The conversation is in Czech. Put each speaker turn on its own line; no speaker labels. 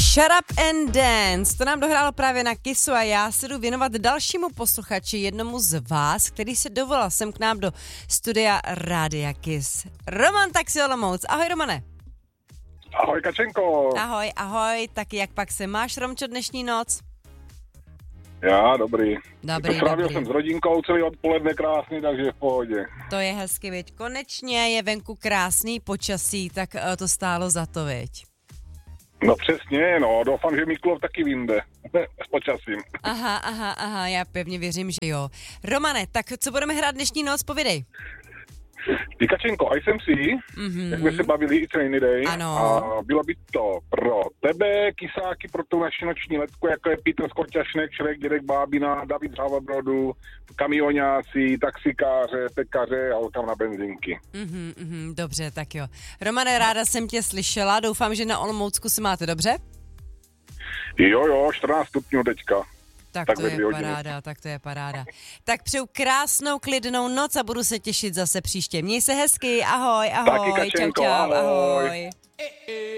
Shut Up and Dance, to nám dohrálo právě na Kissu a já se jdu věnovat dalšímu posluchači, jednomu z vás, který se dovolal sem k nám do studia Rádia Kiss. Roman Taxi Olomouc. Ahoj Romane.
Ahoj Kačenko.
Ahoj, ahoj, tak jak pak se máš, Romčo, dnešní noc?
Já, dobrý.
Dobrý.
Jsem s rodinkou celý odpoledne krásný, takže v pohodě.
To je hezky, viď. Konečně je venku krásný počasí, tak to stálo za to, viď.
No přesně, doufám, že Mikulov taky vynde s počasím.
Aha, já pevně věřím, že jo. Romane, tak co budeme hrát dnešní noc, povědej.
Ty Kačenko, ISMC, jak jsme se bavili i celý den,
ano.
A bylo by to pro tebe, kysáky, pro tu naši noční letku, jako je Petr Skoťašnek, Šrek, Dědek Bábina, David z Havabrodu, kamioňáci, taxikáře, pekaře a tam na benzínky.
Dobře, tak jo. Romane, ráda jsem tě slyšela, doufám, že na Olomoucku se máte dobře?
Jo, 14 stupňů teďka.
Tak to je paráda. Tak přeju krásnou, klidnou noc a budu se těšit zase příště. Měj se hezky, ahoj.
Taky Kačenko,
čau, ahoj.